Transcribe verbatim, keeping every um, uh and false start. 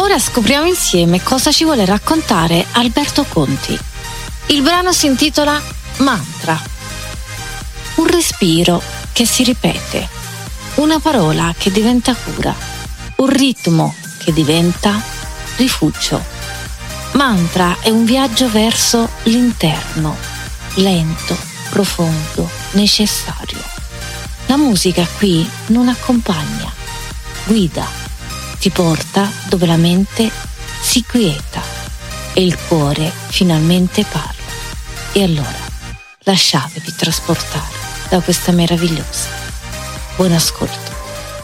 Ora scopriamo insieme cosa ci vuole raccontare Alberto Conti. Il brano si intitola Mantra. Un respiro che si ripete, una parola che diventa cura, un ritmo che diventa rifugio. Mantra è un viaggio verso l'interno, lento, profondo, necessario. La musica qui non accompagna, guida, ti porta dove la mente si quieta e il cuore finalmente parla. E allora lasciatevi trasportare da questa meravigliosa. Buon ascolto.